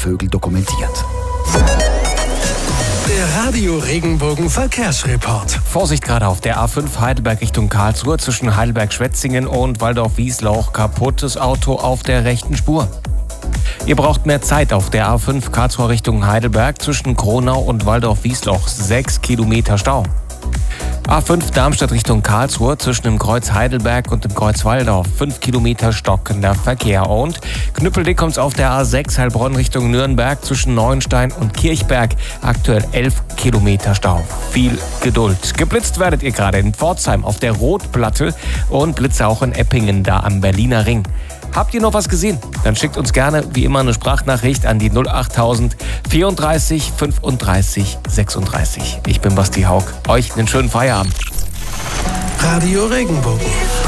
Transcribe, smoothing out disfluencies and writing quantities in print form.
Vögel dokumentiert. Der Radio Regenbogen Verkehrsreport. Vorsicht gerade auf der A5 Heidelberg Richtung Karlsruhe zwischen Heidelberg-Schwetzingen und Waldorf-Wiesloch. Kaputtes Auto auf der rechten Spur. Ihr braucht mehr Zeit auf der A5 Karlsruhe Richtung Heidelberg zwischen Kronau und Waldorf-Wiesloch. 6 Kilometer Stau. A5 Darmstadt Richtung Karlsruhe zwischen dem Kreuz Heidelberg und dem Kreuz Walldorf. 5 Kilometer stockender Verkehr. Und knüppeldick kommt's auf der A6 Heilbronn Richtung Nürnberg zwischen Neuenstein und Kirchberg. Aktuell 11 Kilometer Stau. Viel Geduld. Geblitzt werdet ihr gerade in Pforzheim auf der Rotplatte und Blitze auch in Eppingen da am Berliner Ring. Habt ihr noch was gesehen? Dann schickt uns gerne wie immer eine Sprachnachricht an die 08000 34 35 36. Ich bin Basti Haug. Euch einen schönen Feierabend. Radio Regenbogen.